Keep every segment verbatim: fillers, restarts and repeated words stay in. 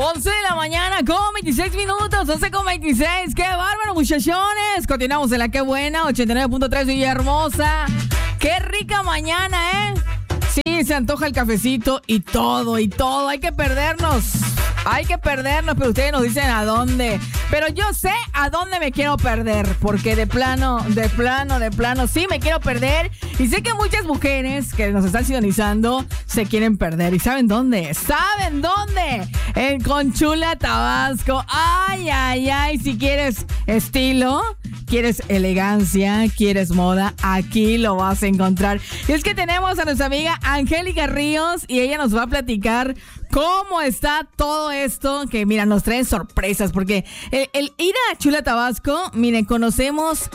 once de la mañana con veintiséis minutos, once con veintiséis. ¡Qué bárbaro, muchachones! Continuamos en la Qué Buena, ochenta y nueve punto tres Villahermosa. ¡Qué rica mañana, eh! Sí, se antoja el cafecito y todo, y todo. Hay que perdernos. Hay que perdernos, pero ustedes nos dicen a dónde. Pero yo sé a dónde me quiero perder, porque de plano, de plano, de plano, sí me quiero perder. Y sé que muchas mujeres que nos están sintonizando se quieren perder. ¿Y saben dónde? ¿Saben dónde? En Conchula, Tabasco. Ay, ay, ay, si quieres estilo, quieres elegancia, quieres moda, aquí lo vas a encontrar. Y es que tenemos a nuestra amiga Angélica Ríos y ella nos va a platicar cómo está todo esto, que mira, nos traen sorpresas, porque el, el ir a Chula, Tabasco, miren, conocemos,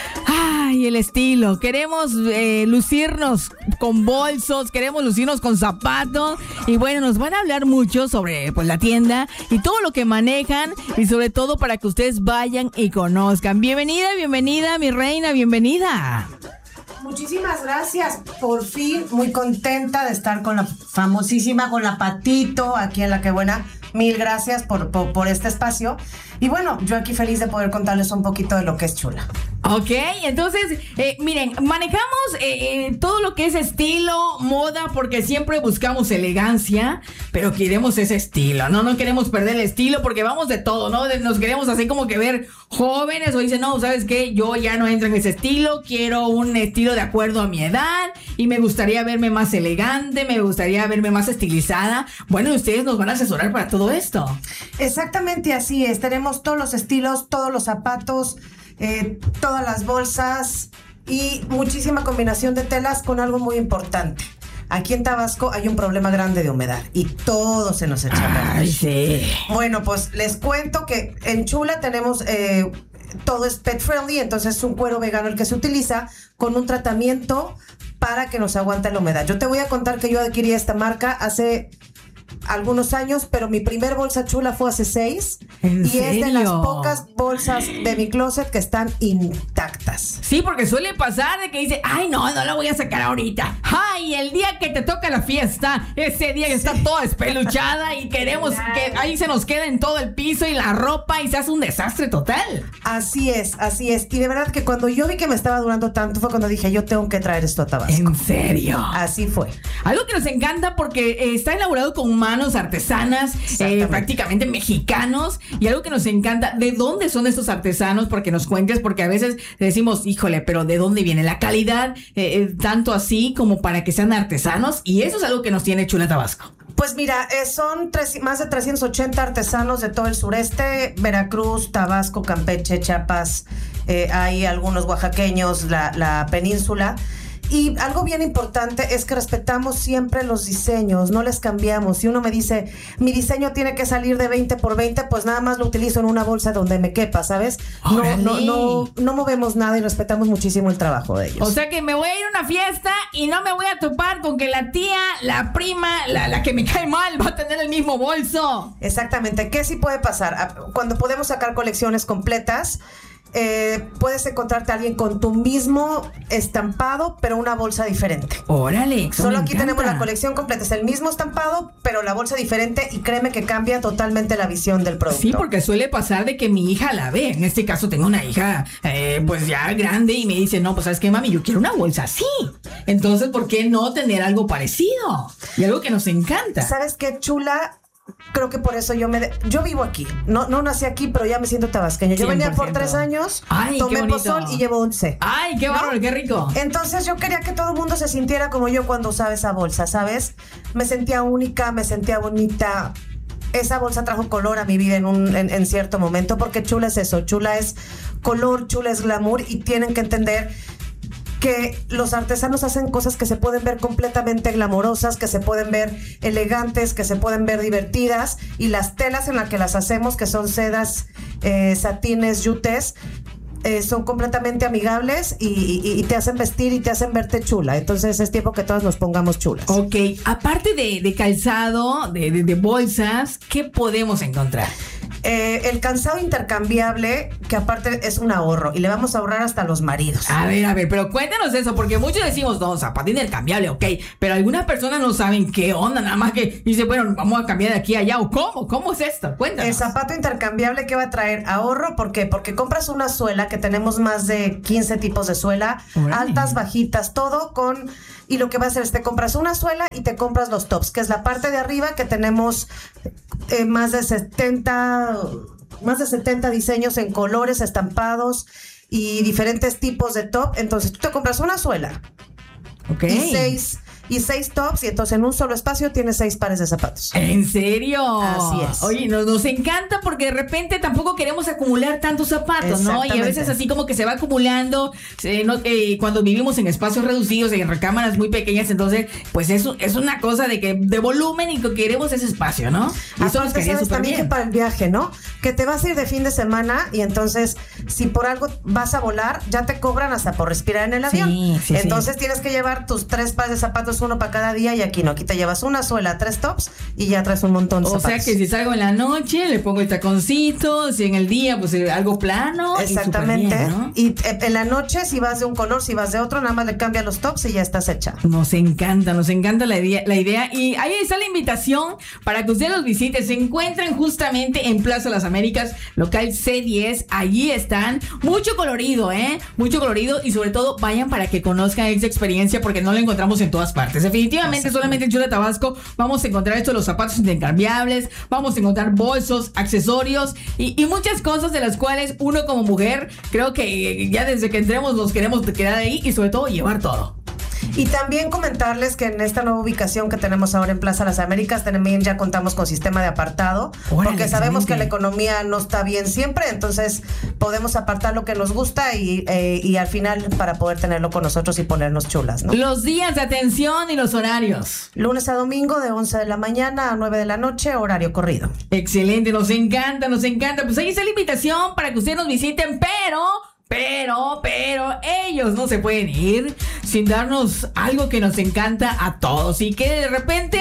ay, el estilo, queremos eh, lucirnos con bolsos, queremos lucirnos con zapatos, y bueno, nos van a hablar mucho sobre pues la tienda y todo lo que manejan, y sobre todo para que ustedes vayan y conozcan. Bienvenida, bienvenida, mi reina, bienvenida. Muchísimas gracias, por fin muy contenta de estar con la famosísima, con la Patito, aquí en La Qué Buena. Mil gracias por, por, por este espacio. Y bueno, yo aquí feliz de poder contarles un poquito de lo que es Chula. Ok, entonces, eh, miren, manejamos eh, eh, todo lo que es estilo, moda, porque siempre buscamos elegancia, pero queremos ese estilo, ¿no? No queremos perder el estilo porque vamos de todo, ¿no? De, nos queremos así como que ver jóvenes o dicen, no, ¿sabes qué? Yo ya no entro en ese estilo, quiero un estilo de acuerdo a mi edad y me gustaría verme más elegante, me gustaría verme más estilizada. Bueno, ustedes nos van a asesorar para todo esto. Exactamente así es, tenemos todos los estilos, todos los zapatos, Eh, todas las bolsas y muchísima combinación de telas con algo muy importante. Aquí en Tabasco hay un problema grande de humedad y todo se nos echa a perder. Ay, sí. Bueno, pues les cuento que en Chula tenemos eh, todo es pet friendly, entonces es un cuero vegano el que se utiliza con un tratamiento para que nos aguante la humedad. Yo te voy a contar que yo adquirí esta marca hace algunos años, pero mi primer bolsa Chula fue hace seis. ¿En y serio? es de las pocas bolsas de mi closet que están intactas. Sí, porque suele pasar de que dice, ay, no, no la voy a sacar ahorita. Ay, el día que te toca la fiesta, ese día que está toda espeluchada y queremos que ahí se nos quede en todo el piso y la ropa y se hace un desastre total. Así es, así es. Y de verdad que cuando yo vi que me estaba durando tanto fue cuando dije, yo tengo que traer esto a Tabasco. ¿En serio? Así fue. Algo que nos encanta porque eh, está elaborado con manos artesanas, eh, prácticamente mexicanos, y algo que nos encanta, ¿de dónde son estos artesanos? Porque nos cuentes, porque a veces decimos, híjole, pero ¿de dónde viene la calidad? Eh, eh, tanto así como para que sean artesanos, y eso es algo que nos tiene Chula Tabasco. Pues mira, eh, son tres, más de trescientos ochenta artesanos de todo el sureste, Veracruz, Tabasco, Campeche, Chiapas, eh, hay algunos oaxaqueños, la, la península. Y algo bien importante es que respetamos siempre los diseños, no les cambiamos. Si uno me dice, mi diseño tiene que salir de veinte por veinte, pues nada más lo utilizo en una bolsa donde me quepa, ¿sabes? No, no, no, no movemos nada y respetamos muchísimo el trabajo de ellos. O sea que me voy a ir a una fiesta y no me voy a topar con que la tía, la prima, la, la que me cae mal va a tener el mismo bolso. Exactamente. ¿Qué sí puede pasar? Cuando podemos sacar colecciones completas, Eh, puedes encontrarte a alguien con tu mismo estampado, pero una bolsa diferente. Órale, solo aquí tenemos la colección completa. Es el mismo estampado, pero la bolsa diferente, y créeme que cambia totalmente la visión del producto. Sí, porque suele pasar de que mi hija la ve. En este caso tengo una hija eh, pues ya grande y me dice, no, pues ¿sabes qué, mami? Yo quiero una bolsa así. Entonces, ¿por qué no tener algo parecido? Y algo que nos encanta. ¿Sabes qué, Chula? Creo que por eso yo me... De... Yo vivo aquí. No, no nací aquí, pero ya me siento tabasqueño. Yo venía por tres años, Ay, tomé pozol y llevo once. ¡Ay, qué bárbaro, ¿no? ¡Qué rico! Entonces yo quería que todo el mundo se sintiera como yo cuando usaba esa bolsa, ¿sabes? Me sentía única, me sentía bonita. Esa bolsa trajo color a mi vida en, un, en, en cierto momento, porque Chula es eso. Chula es color, Chula es glamour, y tienen que entender que los artesanos hacen cosas que se pueden ver completamente glamorosas, que se pueden ver elegantes, que se pueden ver divertidas, y las telas en las que las hacemos, que son sedas, eh, satines, yutes, eh, son completamente amigables y, y, y te hacen vestir y te hacen verte chula. Entonces es tiempo que todos nos pongamos chulas. Ok, aparte de, de calzado, de, de, de bolsas, ¿qué podemos encontrar? Eh, el cansado intercambiable, que aparte es un ahorro y le vamos a ahorrar hasta a los maridos. A ver, a ver, pero cuéntanos eso, porque muchos decimos, no, zapato intercambiable, ok, pero algunas personas no saben qué onda, nada más que dicen, bueno, vamos a cambiar de aquí a allá, o cómo, cómo es esto, cuéntanos. El zapato intercambiable, ¿qué va a traer? Ahorro, ¿por qué? Porque compras una suela, que tenemos más de quince tipos de suela, Órale. altas, bajitas, todo con... Y lo que va a hacer es te compras una suela y te compras los tops, que es la parte de arriba, que tenemos eh, más de setenta, más de setenta diseños en colores, estampados y diferentes tipos de top. Entonces tú te compras una suela Ok. y seis y seis tops, y entonces en un solo espacio tienes seis pares de zapatos. ¿En serio? Así es. Oye, nos, nos encanta porque de repente tampoco queremos acumular tantos zapatos, ¿no? Y a veces así como que se va acumulando, eh, no, eh, cuando vivimos en espacios reducidos, en recámaras muy pequeñas, entonces, pues eso es una cosa de que de volumen y que queremos ese espacio, ¿no? Y eso nos Aparte, quedaría sabes súper también bien. que para el viaje, ¿no? Que te vas a ir de fin de semana y entonces, si por algo vas a volar, ya te cobran hasta por respirar en el Sí, avión. sí, entonces sí. tienes que llevar tus tres pares de zapatos, uno para cada día, y aquí no. Aquí te llevas una suela, tres tops y ya traes un montón de O zapatos. sea que si salgo en la noche, le pongo el taconcito, si en el día, pues eh, algo plano. Exactamente. Y, súper bien, ¿no? Y eh, en la noche, si vas de un color, si vas de otro, nada más le cambias los tops y ya estás hecha. Nos encanta, nos encanta la idea, la idea. Y ahí está la invitación para que usted los visite. Se encuentran justamente en Plaza Las Américas, local C diez. Allí están. Mucho colorido, ¿eh? Mucho colorido. Y sobre todo, vayan para que conozcan esta experiencia, porque no la encontramos en todas partes. Definitivamente, solamente en Chula Tabasco vamos a encontrar esto de los zapatos intercambiables. Vamos a encontrar bolsos, accesorios y, y muchas cosas de las cuales uno como mujer, creo que ya desde que entremos nos queremos quedar ahí y sobre todo llevar todo. Y también comentarles que en esta nueva ubicación que tenemos ahora en Plaza Las Américas, también ya contamos con sistema de apartado, Órale, porque sabemos excelente. que la economía no está bien siempre, entonces podemos apartar lo que nos gusta y, eh, y al final para poder tenerlo con nosotros y ponernos chulas, ¿no? Los días de atención y los horarios. Lunes a domingo de once de la mañana a nueve de la noche, horario corrido. Excelente, nos encanta, nos encanta. Pues ahí está la invitación para que ustedes nos visiten, pero... Pero, pero, ellos no se pueden ir sin darnos algo que nos encanta a todos y que de repente,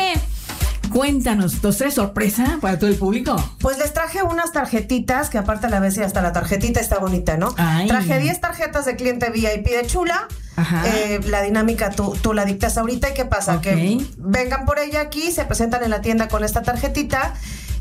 cuéntanos, ¿nos trae sorpresa para todo el público? Pues les traje unas tarjetitas, que aparte a la vez y hasta la tarjetita está bonita, ¿no? Ay. Traje diez tarjetas de cliente V I P de Chula. Ajá. Eh, la dinámica tú, tú la dictas ahorita. ¿Y qué pasa? Ok. Que vengan por ella aquí, se presentan en la tienda con esta tarjetita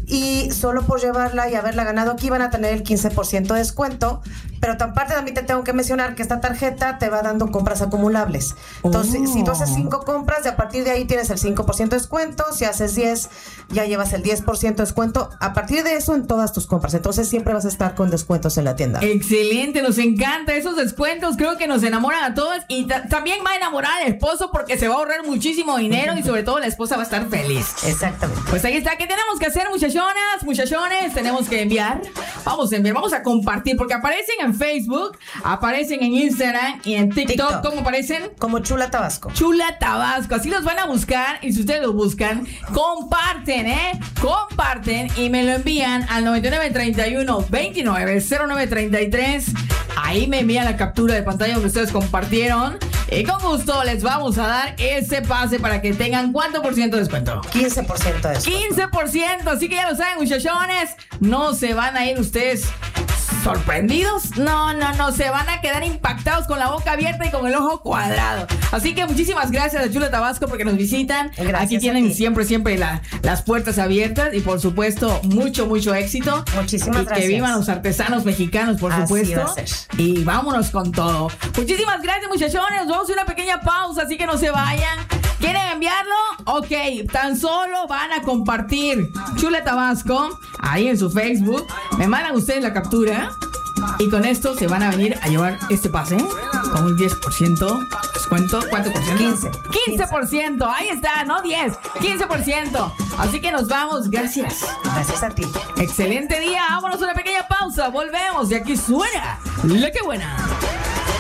y solo por llevarla y haberla ganado aquí van a tener el quince por ciento de descuento. Pero aparte también te tengo que mencionar que esta tarjeta te va dando compras acumulables. Entonces, Oh. si tú haces cinco compras, de a partir de ahí tienes el cinco por ciento de descuento. Si haces diez, ya llevas el diez por ciento de descuento. A partir de eso en todas tus compras. Entonces siempre vas a estar con descuentos en la tienda. Excelente, nos encanta esos descuentos, creo que nos enamoran a todos y ta- también va a enamorar al esposo porque se va a ahorrar muchísimo dinero y sobre todo la esposa va a estar feliz. Exactamente. Pues ahí está, ¿qué tenemos que hacer, muchachonas, muchachones? Tenemos que enviar, vamos a enviar, vamos a compartir, porque aparecen en Facebook, aparecen en Instagram y en TikTok. TikTok. ¿Cómo aparecen? Como Chula Tabasco. Chula Tabasco, así los van a buscar y si ustedes los buscan, comparten, ¿eh? Comparten y me lo envían al noventa y nueve treinta y uno veintinueve cero nueve treinta y tres. Ahí me envían la captura de pantalla que ustedes compartieron y con gusto les vamos a dar ese pase para que tengan ¿cuánto por ciento de descuento? quince por ciento de descuento. quince por ciento, así que ya lo saben, muchachones, no se van a ir ustedes sorprendidos, no, no, no, se van a quedar impactados con la boca abierta y con el ojo cuadrado. Así que muchísimas gracias a Chula Tabasco porque nos visitan. Gracias Aquí a tienen ti. siempre, siempre la- las puertas abiertas y por supuesto mucho, mucho éxito. Muchísimas y gracias. que vivan los artesanos mexicanos, por Así supuesto. va a ser. Y vámonos con todo. Muchísimas gracias, muchachones. Nos vamos a una pequeña pausa, así que no se vayan. ¿Quieren enviarlo? Ok, tan solo van a compartir Chula Tabasco ahí en su Facebook. Me mandan ustedes la captura y con esto se van a venir a llevar este pase con un diez por ciento descuento. ¿Cuánto por ciento? quince. quince por ciento. Ahí está, no diez, quince por ciento. Así que nos vamos. Gracias. Gracias a ti. Excelente día. Vámonos a una pequeña pausa. Volvemos y aquí suena La Que Buena.